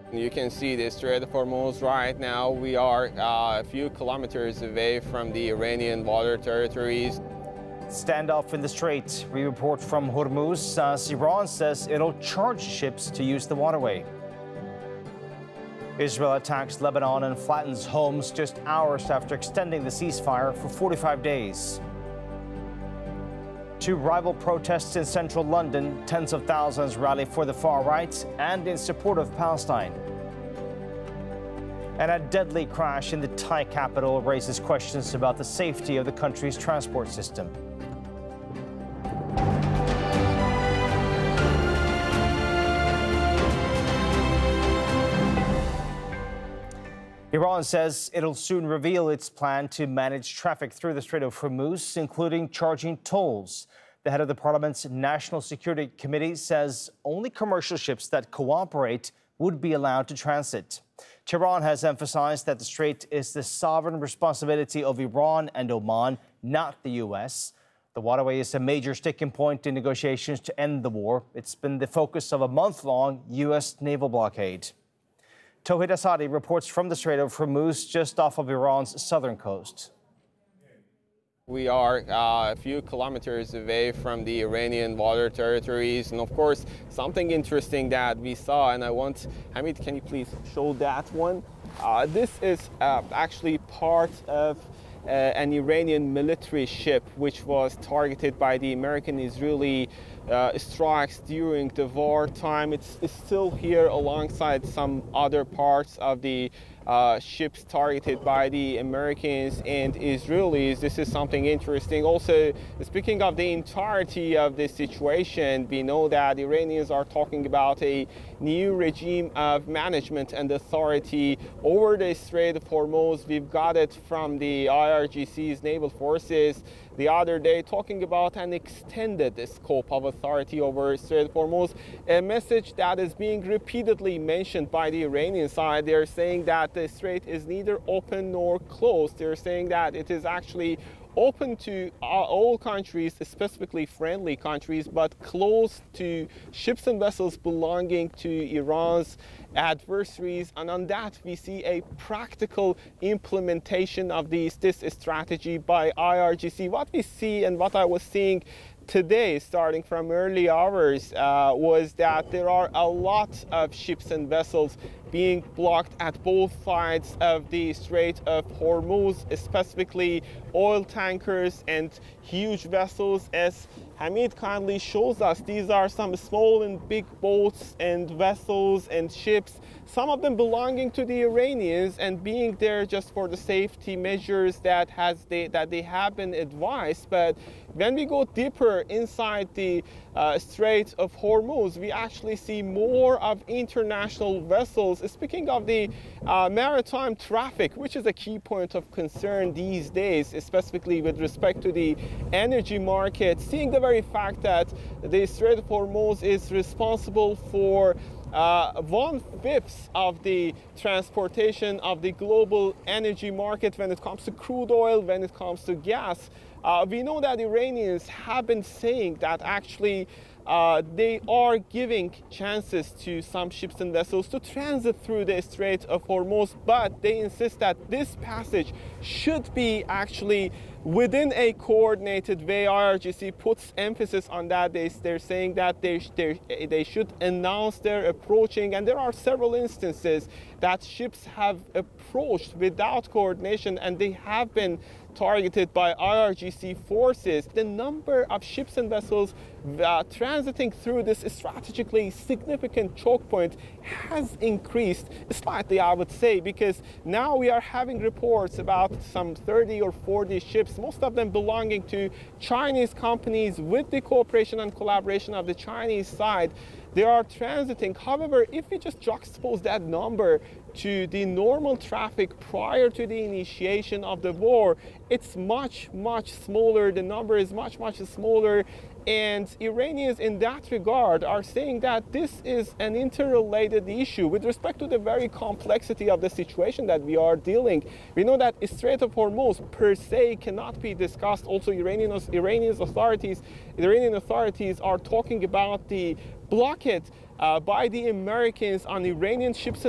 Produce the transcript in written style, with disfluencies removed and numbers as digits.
You can see the Strait of Hormuz right now. We are a few kilometers away from the Iranian water territories. Standoff in the strait. We report from Hormuz as Iran says it'll charge ships to use the waterway. Israel attacks Lebanon and flattens homes just hours after extending the ceasefire for 45 days. Two rival protests in central London, tens of thousands rally for the far right and in support of Palestine. And a deadly crash in the Thai capital raises questions about the safety of the country's transport system. Iran says it'll soon reveal its plan to manage traffic through the Strait of Hormuz, including charging tolls. The head of the parliament's National Security Committee says only commercial ships that cooperate would be allowed to transit. Tehran has emphasized that the strait is the sovereign responsibility of Iran and Oman, not the U.S. The waterway is a major sticking point in negotiations to end the war. It's been the focus of a month-long U.S. naval blockade. Tawhid Asadi reports from the Strait of Hormuz, just off of Iran's southern coast. We are a few kilometers away from the Iranian water territories. And of course, something interesting that we saw, and Hamid, can you please show that one? This is actually part of an Iranian military ship which was targeted by the American-Israeli strikes during the wartime. It's still here alongside some other parts of the ships targeted by the Americans and Israelis. This is something interesting. Also, speaking of the entirety of the situation, we know that the Iranians are talking about a new regime of management and authority over the Strait of Hormuz. We've got it from the IRGC's naval forces the other day, talking about an extended scope of authority over Strait of Hormuz, a message that is being repeatedly mentioned by the Iranian side. They're saying that the strait is neither open nor closed. They're saying that it is actually open to all countries, specifically friendly countries, but closed to ships and vessels belonging to Iran's adversaries. And on that, we see a practical implementation of this strategy by IRGC. What we see and what I was seeing today, starting from early hours, was that there are a lot of ships and vessels being blocked at both sides of the Strait of Hormuz, specifically oil tankers and huge vessels. As Hamid kindly shows us, these are some small and big boats and vessels and ships, some of them belonging to the Iranians and being there just for the safety measures that they have been advised. But when we go deeper inside the Strait of Hormuz, we actually see more of international vessels. Speaking of the maritime traffic, which is a key point of concern these days, specifically with respect to the energy market, seeing the very fact that the Strait of Hormuz is responsible for 1/5 of the transportation of the global energy market when it comes to crude oil, when it comes to gas. We know that Iranians have been saying that actually they are giving chances to some ships and vessels to transit through the Strait of Hormuz, but they insist that this passage should be actually within a coordinated way. IRGC puts emphasis on that. They're saying that they should announce their approaching, and there are several instances that ships have approached without coordination, and they have been targeted by IRGC forces. The number of ships and vessels transiting through this strategically significant choke point has increased slightly, I would say, because now we are having reports about some 30 or 40 ships, most of them belonging to Chinese companies with the cooperation and collaboration of the Chinese side. They are transiting. However, if we just juxtapose that number to the normal traffic prior to the initiation of the war, it's much, much smaller. The number is much, much smaller. And Iranians in that regard are saying that this is an interrelated issue with respect to the very complexity of the situation that we are dealing. We know that Strait of Hormuz per se cannot be discussed. Also, Iranian authorities are talking about the blockade by the Americans on Iranian ships and